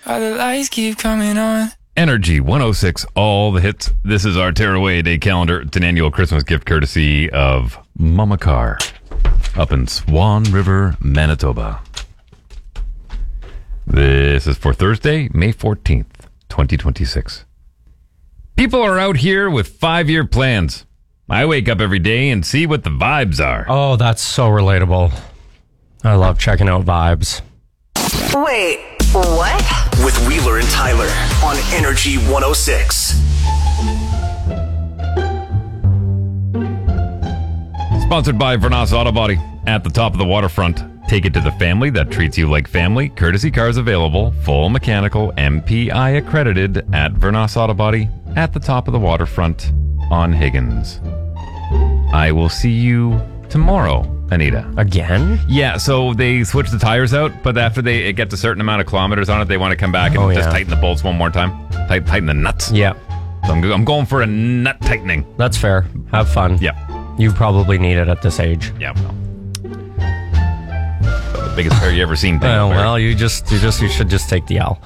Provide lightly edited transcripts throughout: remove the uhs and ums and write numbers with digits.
All the lights keep coming on. Energy 106, all the hits. This is our Tearaway Day calendar. It's an annual Christmas gift courtesy of Mama Car up in Swan River, Manitoba. This is for Thursday, May 14th, 2026. People are out here with 5-year plans. I wake up every day and see what the vibes are. Oh, that's so relatable. I love checking out vibes. Wait, what? With Wheeler and Tyler on Energy 106. Sponsored by Vernas Auto Body. At the top of the waterfront, take it to the family that treats you like family. Courtesy cars available, full mechanical, MPI accredited at Vernas Auto Body at the top of the waterfront on Higgins. I will see you tomorrow, Anita. Again? Yeah, so they switch the tires out, but after it gets a certain amount of kilometers on it, they want to come back and just tighten the bolts one more time. Tighten the nuts. Yeah. So I'm going for a nut tightening. That's fair. Have fun. Yeah. You probably need it at this age. Yeah, well. The biggest pair you ever seen. Well, you should just take the L.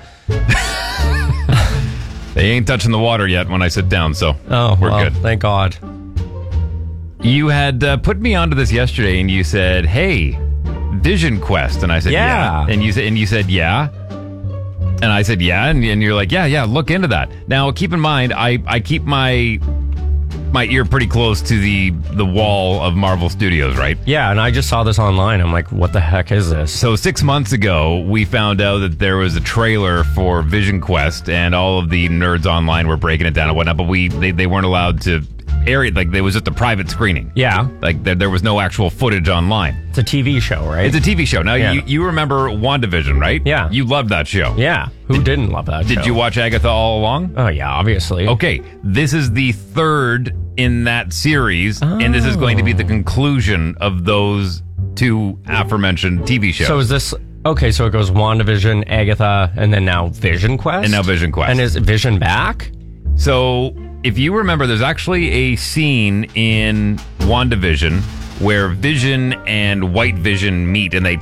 They ain't touching the water yet when I sit down, so we're good. Thank God. You had put me onto this yesterday, and you said, "Hey, Vision Quest," and I said, "Yeah," and you said, "Yeah," and I said, "Yeah," and you're like, "Yeah, look into that." Now, keep in mind, I keep my ear pretty close to the wall of Marvel Studios, right? Yeah, and I just saw this online. I'm like, what the heck is this? So 6 months ago, we found out that there was a trailer for Vision Quest, and all of the nerds online were breaking it down and whatnot, but they weren't allowed to air it. Like, there was just a private screening. Yeah. Like, there was no actual footage online. It's a TV show, right? It's a TV show. Now, you remember WandaVision, right? Yeah. You loved that show. Yeah. Who didn't love that show? Did you watch Agatha all along? Oh, yeah, obviously. Okay. This is the third in that series, and this is going to be the conclusion of those two aforementioned TV shows. So is this... Okay, so it goes WandaVision, Agatha, and then now Vision Quest? And now Vision Quest. And is Vision back? So, if you remember, there's actually a scene in WandaVision where Vision and White Vision meet, and they